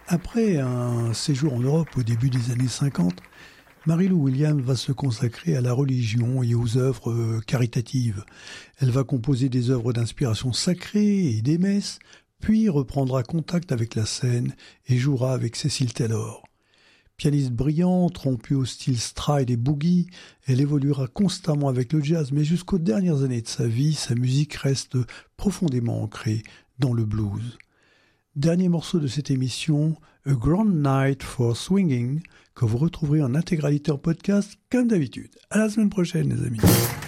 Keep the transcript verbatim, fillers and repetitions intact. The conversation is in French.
Après un séjour en Europe au début des années cinquante, Mary-Lou Williams va se consacrer à la religion et aux œuvres caritatives. Elle va composer des œuvres d'inspiration sacrée et des messes, puis reprendra contact avec la scène et jouera avec Cecil Taylor. Pianiste brillante, rompue au style stride et boogie, elle évoluera constamment avec le jazz, mais jusqu'aux dernières années de sa vie, sa musique reste profondément ancrée dans le blues. Dernier morceau de cette émission, A Grand Night for Swinging, que vous retrouverez en intégralité en podcast, comme d'habitude. À la semaine prochaine, les amis.